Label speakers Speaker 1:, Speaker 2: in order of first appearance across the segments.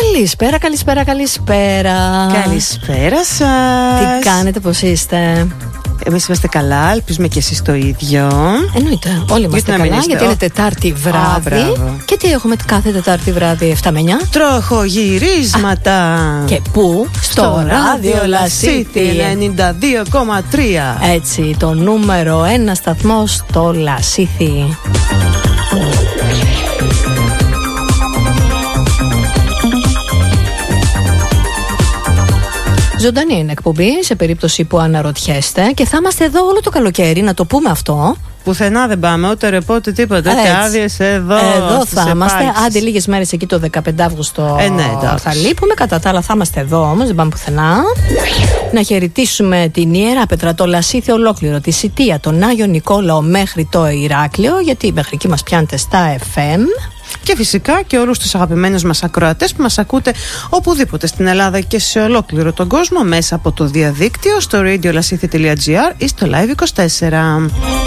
Speaker 1: Καλησπέρα.
Speaker 2: Καλησπέρα σας.
Speaker 1: Τι κάνετε, πώς είστε?
Speaker 2: Εμείς είμαστε καλά, ελπίζουμε και εσείς το ίδιο.
Speaker 1: Εννοείται, όλοι είμαστε καλά, γιατί είναι Τετάρτη βράδυ. Και τι έχουμε κάθε Τετάρτη βράδυ, 7 με 9?
Speaker 2: Τροχογυρίσματα.
Speaker 1: Και πού? Στο ράδιο Λασίθι
Speaker 2: 92,3.
Speaker 1: Έτσι, το νούμερο 1 σταθμό στο Λασίθι. Ζωντανή είναι εκπομπή, σε περίπτωση που αναρωτιέστε, και θα είμαστε εδώ όλο το καλοκαίρι, να το πούμε αυτό.
Speaker 2: Πουθενά δεν πάμε, ούτε ρεπό, τίποτα. Ούτε άδειες εδώ.
Speaker 1: Εδώ θα είμαστε. Άντε, λίγες μέρες εκεί το 15 Αύγουστο θα λείπουμε. Κατά τα άλλα, θα είμαστε εδώ όμως, δεν πάμε πουθενά. Να χαιρετήσουμε την Ιεράπετρα, το Λασίθι ολόκληρο, τη Σιτία, τον Άγιο Νικόλαο μέχρι το Ηράκλειο, γιατί μέχρι εκεί μας πιάνετε στα FM.
Speaker 2: Και φυσικά και όλους τους αγαπημένους μας ακροατές που μας ακούτε οπουδήποτε στην Ελλάδα και σε ολόκληρο τον κόσμο μέσα από το διαδίκτυο, στο radiolasithi.gr ή στο Live24.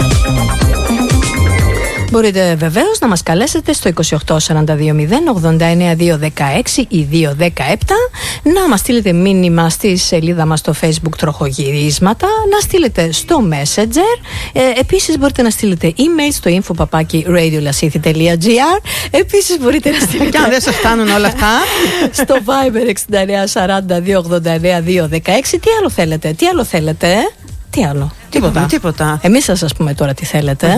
Speaker 2: Μπορείτε βεβαίως να μας καλέσετε στο 28 42 089 216 ή 217, να μας στείλετε μήνυμα στη σελίδα μας στο Facebook Τροχογυρίσματα, να στείλετε στο Messenger. Επίσης μπορείτε να στείλετε email στο info@radiolasithi.gr. Επίσης μπορείτε να στείλετε, και αν δεν σας φτάνουν όλα αυτά,
Speaker 1: στο Viber 69 40 289 216. Τι άλλο θέλετε? Τι άλλο?
Speaker 2: Τίποτα.
Speaker 1: Εμείς θα σας πούμε τώρα τι θέλετε.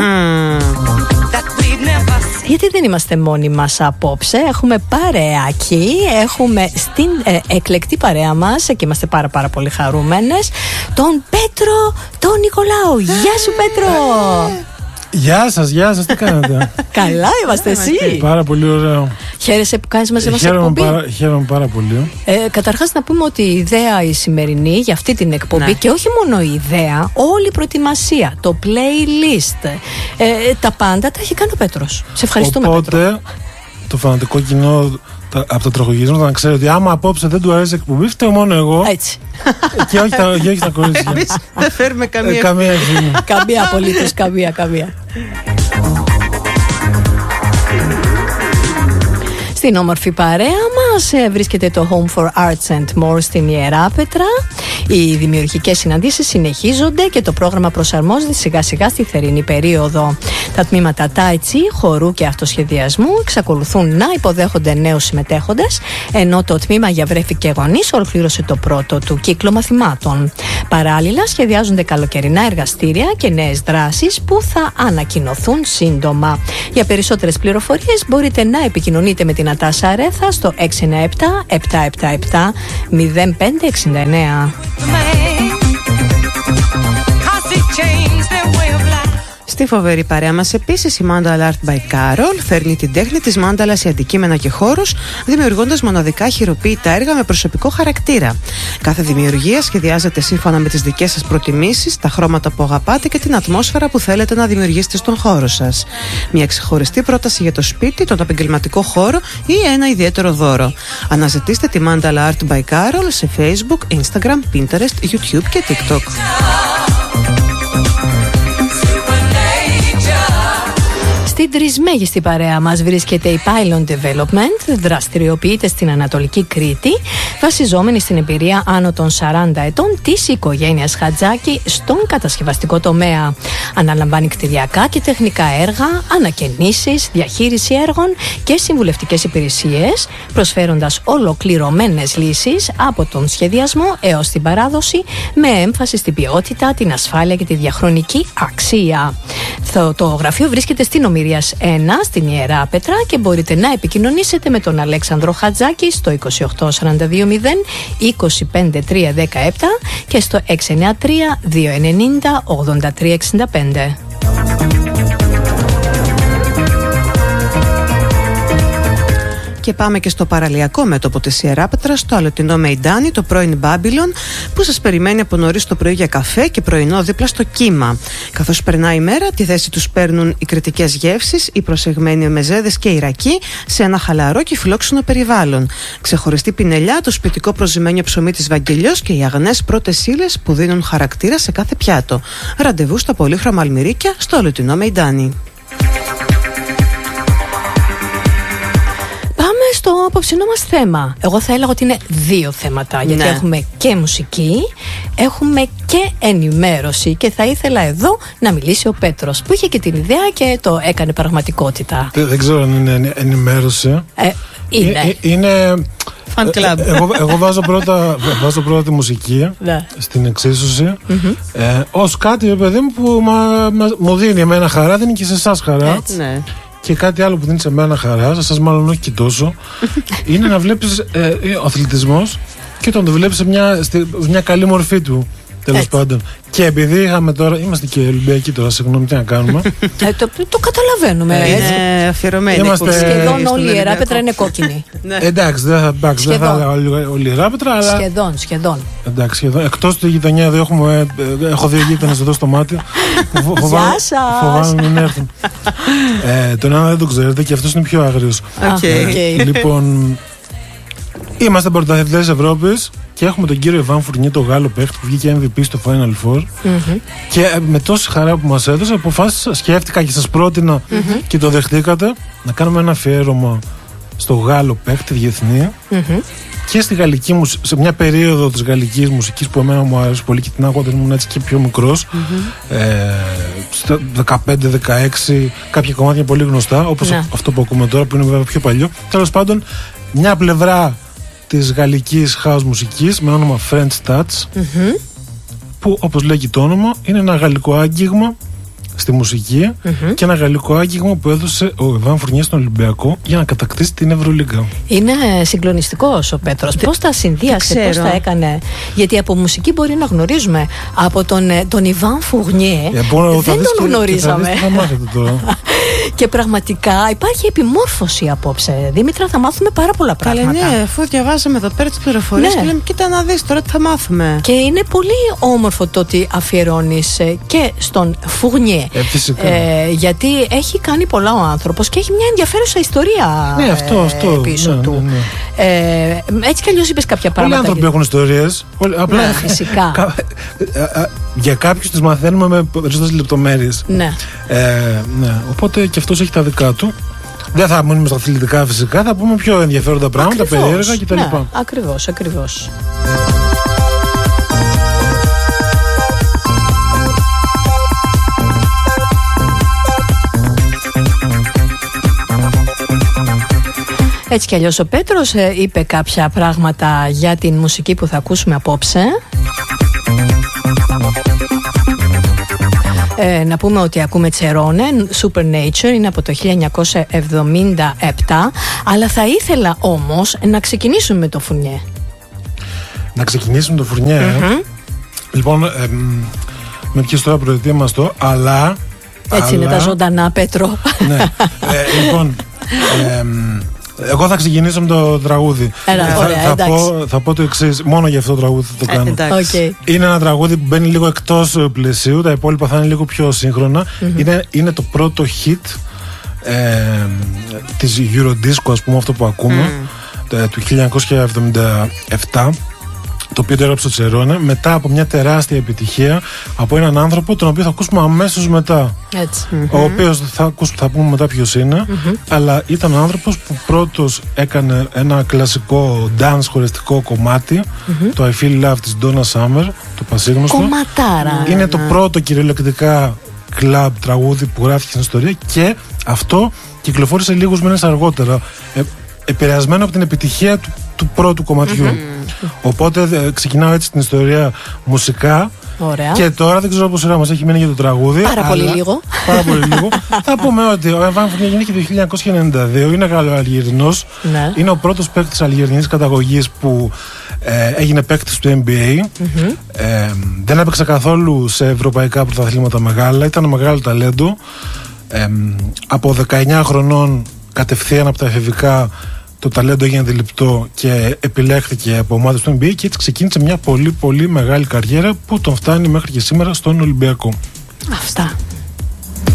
Speaker 1: Γιατί δεν είμαστε μόνοι μας απόψε. Έχουμε παρεάκι. Έχουμε στην εκλεκτή παρέα μας, και είμαστε πάρα πολύ χαρούμενες, τον Πέτρο, τον Νικολάου. Γεια σου, Πέτρο.
Speaker 3: Γεια σας, τι κάνετε?
Speaker 1: Καλά είμαστε, εσύ?
Speaker 3: Πάρα πολύ ωραίο.
Speaker 1: Χαίρεσαι που κάνεις μαζί μας εκπομπή?
Speaker 3: Χαίρομαι πάρα πολύ.
Speaker 1: Καταρχάς να πούμε ότι η ιδέα η σημερινή για αυτή την εκπομπή, και όχι μόνο η ιδέα, όλη η προετοιμασία, το playlist, τα πάντα τα έχει κάνει ο Πέτρος. Σε ευχαριστούμε,
Speaker 3: Οπότε,
Speaker 1: Πέτρο.
Speaker 3: το φανατικό κοινό από τα τροχογυρίσματα να ξέρει ότι άμα απόψε δεν του αρέσει η εκπομπή, φταίω μόνο εγώ.
Speaker 1: Έτσι.
Speaker 3: Και όχι τα κορίτσια.
Speaker 2: Εμείς δεν φέρουμε
Speaker 3: καμία ευθύνη.
Speaker 1: Καμία απολύτως, καμία. Στην όμορφη παρέα μας βρίσκεται το Home for Arts and More στην Ιεράπετρα. Οι δημιουργικές συναντήσεις συνεχίζονται και το πρόγραμμα προσαρμόζεται σιγά σιγά στη θερινή περίοδο. Τα τμήματα τάιτσι, χορού και αυτοσχεδιασμού εξακολουθούν να υποδέχονται νέους συμμετέχοντες, ενώ το τμήμα για βρέφη και γονείς ολοκλήρωσε το πρώτο του κύκλο μαθημάτων. Παράλληλα, σχεδιάζονται καλοκαιρινά εργαστήρια και νέες δράσεις που θα ανακοινωθούν σύντομα. Για περισσότερες πληροφορίες μπορείτε να επικοινωνείτε με την Νατάσα Αρέθα στο 697 777 0569.
Speaker 2: Στη φοβερή παρέα μας επίσης η Mandala Art by Carol φέρνει την τέχνη της μάνταλα σε αντικείμενα και χώρους, δημιουργώντας μοναδικά χειροποίητα έργα με προσωπικό χαρακτήρα. Κάθε δημιουργία σχεδιάζεται σύμφωνα με τις δικές σας προτιμήσεις, τα χρώματα που αγαπάτε και την ατμόσφαιρα που θέλετε να δημιουργήσετε στον χώρο σας. Μια ξεχωριστή πρόταση για το σπίτι, τον επαγγελματικό χώρο ή ένα ιδιαίτερο δώρο. Αναζητήστε τη Mandala Art by Carol σε Facebook, Instagram, Pinterest, YouTube και TikTok.
Speaker 1: Στην τρισμέγιστη παρέα μας βρίσκεται η Pylon Development, δραστηριοποιείται στην Ανατολική Κρήτη, βασιζόμενη στην εμπειρία άνω των 40 ετών της οικογένειας Χατζάκη στον κατασκευαστικό τομέα. Αναλαμβάνει κτηριακά και τεχνικά έργα, ανακαινήσεις, διαχείριση έργων και συμβουλευτικές υπηρεσίες, προσφέροντας ολοκληρωμένες λύσεις από τον σχεδιασμό έως την παράδοση, με έμφαση στην ποιότητα, την ασφάλεια και τη διαχρονική αξία. Το γραφείο βρίσκεται στην Ομηρίας 1 στην Ιεράπετρα και μπορείτε να επικοινωνήσετε με τον Αλέξανδρο Χατζάκη στο 28 42 0 25 317 και στο 693 290 83 65.
Speaker 2: Και πάμε και στο παραλιακό μέτωπο της Ιεράπετρας, στο αλωτινό Μεϊντάνι, το πρώην Μπάμπυλον, που σας περιμένει από νωρίς το πρωί για καφέ και πρωινό δίπλα στο κύμα. Καθώς περνάει η μέρα, τη θέση τους παίρνουν οι κρητικές γεύσεις, οι προσεγμένοι μεζέδες και οι ρακοί σε ένα χαλαρό και φιλόξενο περιβάλλον. Ξεχωριστή πινελιά, το σπιτικό προζυμένιο ψωμί της Βαγγελιός και οι αγνές πρώτες ύλες που δίνουν χαρακτήρα σε κάθε πιάτο. Ραντεβού στα πολύχρωμα αλμυρίκια στο αλωτινό Μεϊντάνι.
Speaker 1: στο απόψινό μας θέμα. Εγώ θα έλεγα ότι είναι δύο θέματα. Γιατί έχουμε και μουσική, έχουμε και ενημέρωση. Και θα ήθελα εδώ να μιλήσει ο Πέτρος, που είχε και την ιδέα και το έκανε πραγματικότητα.
Speaker 3: Δεν ξέρω αν είναι ενημέρωση. Είναι
Speaker 2: Fan club.
Speaker 3: Εγώ βάζω πρώτα τη μουσική στην εξίσωση ως κάτι, παιδί μου, που μου δίνει εμένα χαρά, δίνει και σε εσάς χαρά. Και κάτι άλλο που δίνει σε μένα χαρά, σε εσάς μάλλον όχι και τόσο, είναι να βλέπεις ο αθλητισμός και όταν το βλέπεις σε μια καλή μορφή του. Τέλος πάντων. Και επειδή είχαμε τώρα. Είμαστε και Ολυμπιακοί τώρα, συγγνώμη, τι να κάνουμε.
Speaker 1: Το καταλαβαίνουμε.
Speaker 2: Είναι αφιερωμένοι.
Speaker 1: Σχεδόν όλη η Ιεράπετρα είναι κόκκινη.
Speaker 3: Εντάξει, δεν θα έλεγα όλη η Ιεράπετρα, αλλά.
Speaker 1: Σχεδόν.
Speaker 3: Εντάξει, σχεδόν. Εκτός τη γειτονιά εδώ έχω δύο γείτονες εδώ στο μάτι. Φοβάμαι να μην έρθουν. Τον ένα δεν τον ξέρετε και αυτός είναι πιο άγριος. Λοιπόν. Είμαστε πρωταθλητές Ευρώπης και έχουμε τον κύριο Ιβάν Φουρνιέ, το Γάλλο παίχτη που βγήκε MVP στο Final Four. Και με τόση χαρά που μας έδωσε, αποφάσισα, σκέφτηκα και σας πρότεινα και το δεχτήκατε, να κάνουμε ένα αφιέρωμα στο Γάλλο παίχτη διεθνή και στη γαλλική σε μια περίοδο της γαλλικής μουσικής που εμένα μου άρεσε πολύ και την άκουγα όταν ήμουν έτσι και πιο μικρός. Στα 15-16, κάποια κομμάτια πολύ γνωστά, όπως αυτό που ακούμε τώρα, που είναι βέβαια πιο παλιό. Τέλος πάντων, μια πλευρά της γαλλικής house μουσικής με όνομα French Touch, που όπως λέγει το όνομα είναι ένα γαλλικό άγγιγμα στη μουσική και ένα γαλλικό άγγιγμα που έδωσε ο Ιβάν Φουρνιέ στον Ολυμπιακό για να κατακτήσει την Ευρωλίγκα.
Speaker 1: Είναι συγκλονιστικός ο Πέτρος. Πώς τα συνδύασε, πώς τα έκανε? Γιατί από μουσική μπορεί να γνωρίζουμε. Από τον Ιβάν Φουρνιέ δεν τον γνωρίζαμε.
Speaker 3: Θα μάθετε τώρα.
Speaker 1: Και πραγματικά υπάρχει επιμόρφωση απόψε. Δήμητρα, θα μάθουμε πάρα πολλά πράγματα.
Speaker 2: Καλά, ναι, αφού διαβάσαμε εδώ πέρα τις πληροφορίες και λέμε, κοίτα να δεις τώρα τι θα μάθουμε.
Speaker 1: Και είναι πολύ όμορφο το ότι αφιερώνεις και στον Φουρνιέ. Γιατί έχει κάνει πολλά ο άνθρωπος και έχει μια ενδιαφέρουσα ιστορία πίσω του. Έτσι κι αλλιώς είπες κάποια πράγματα.
Speaker 3: Πολλοί άνθρωποι έχουν ιστορίες.
Speaker 1: Απλά φυσικά.
Speaker 3: Για κάποιους τις μαθαίνουμε με περισσότερες λεπτομέρειες. Οπότε και αυτός έχει τα δικά του. Δεν θα μείνουμε στα αθλητικά φυσικά, θα πούμε πιο ενδιαφέροντα πράγματα, περίεργα κτλ.
Speaker 1: Ακριβώς. Έτσι κι αλλιώς ο Πέτρος είπε κάποια πράγματα για την μουσική που θα ακούσουμε απόψε. Να πούμε ότι ακούμε Τσερόνε, Supernature, είναι από το 1977. Αλλά θα ήθελα όμως να ξεκινήσουμε με το Φουρνιέ.
Speaker 3: Να ξεκινήσουμε το Φουρνιέ. Λοιπόν, με ποιες τώρα προετοίμαστο, αλλά...
Speaker 1: Έτσι είναι τα ζωντανά, Πέτρο.
Speaker 3: Ναι, λοιπόν... εγώ θα ξεκινήσω με το τραγούδι. Θα πω το εξής. Μόνο για αυτό το τραγούδι θα το κάνω. Είναι ένα τραγούδι που μπαίνει λίγο εκτός πλαισίου. Τα υπόλοιπα θα είναι λίγο πιο σύγχρονα. Είναι το πρώτο hit της Eurodisco, ας πούμε, αυτό που ακούμε, του 1977. Το οποίο το έγραψε ο Τσερόνε μετά από μια τεράστια επιτυχία από έναν άνθρωπο τον οποίο θα ακούσουμε αμέσως μετά. Ο οποίος θα πούμε μετά ποιος είναι, αλλά ήταν ο άνθρωπος που πρώτος έκανε ένα κλασικό dance χορευτικό κομμάτι, το I Feel Love της Donna Summer, το πασίγνωστο.
Speaker 1: Κομματάρα.
Speaker 3: Είναι το πρώτο κυριολεκτικά club τραγούδι που γράφηκε στην ιστορία και αυτό κυκλοφόρησε λίγους μήνες αργότερα, επηρεασμένο από την επιτυχία του πρώτου κομματιού. Οπότε ξεκινάω έτσι την ιστορία μουσικά.
Speaker 1: Ωραία.
Speaker 3: Και τώρα δεν ξέρω πόση ώρα μας έχει μείνει για το τραγούδι.
Speaker 1: Πάρα πολύ λίγο.
Speaker 3: Θα πούμε ότι ο Ιβάν Φουρνιέ γεννήθηκε το 1992, είναι Γαλλοαλγερινός. Είναι ο πρώτος παίκτης αλγερινής καταγωγής που έγινε παίκτης του NBA. Δεν έπαιξε καθόλου σε ευρωπαϊκά πρωταθλήματα μεγάλα, ήταν μεγάλο ταλέντο. Από 19 χρονών κατευθείαν από τα εφηβικά το ταλέντο έγινε αντιληπτό και επιλέχθηκε από ομάδες του NBA και έτσι ξεκίνησε μια πολύ πολύ μεγάλη καριέρα που τον φτάνει μέχρι και σήμερα στον Ολυμπιακό.
Speaker 1: Αυτά.